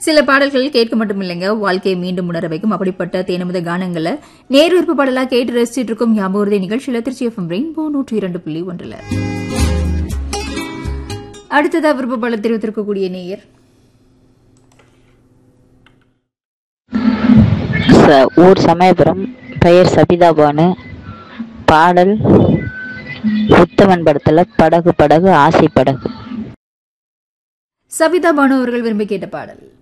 சில பாடல்கள் கேட்க மட்டும் இல்லைங்க, வாழ்க்கையை மீண்டும் உணர வைக்கும். அப்படிப்பட்ட தேனமுத கானங்களை நேர்விருப்பு பாடலா கேட்டு ரசிச்சிட்டு இருக்கும் ஞாபகம் நிகழ்ச்சியில திருச்சி எஃப்எம் ரெயின்போ 102.1. அடுத்ததா விருப்ப பாடல் தெரிவித்திருக்கக்கூடிய நேயர் ஊர் சமயபுரம், பெயர் சபிதா பானு. பாடல் உத்தமன் படத்துல படகு படகு ஆசை படகு. சபிதா பானு அவர்கள் விரும்பி கேட்ட பாடல்.